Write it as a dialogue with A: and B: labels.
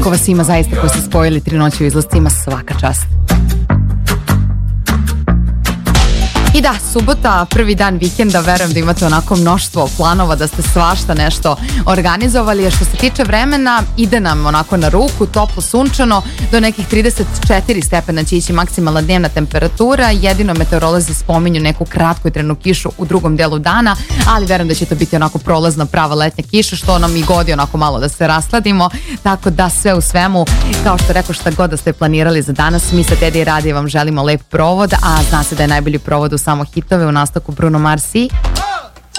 A: Kako vas ima zaista koji ste spojili 3 noći u izlascima, svaka čast. I da, subota, prvi dan vikenda, verujem da imate onako mnoštvo planova, da ste svašta nešto organizovali, a što se tiče vremena, ide nam onako na ruku, toplo, sunčano, do nekih 34 stepena će ići maksimalna dnevna temperatura, jedino meteorolozi spominju neku kratkotrajnu kišu u drugom delu dana, ali verujem da će to biti onako prolazna prava letnja kiša, što nam i godi onako malo da se rasladimo, tako da sve u svemu, kao što rekao, šta god da ste planirali za danas, mi sa Teddy i Radi vam želimo lep provod, a zna se da je najbolji provod u samo hitove, u nastavku Bruno Mars i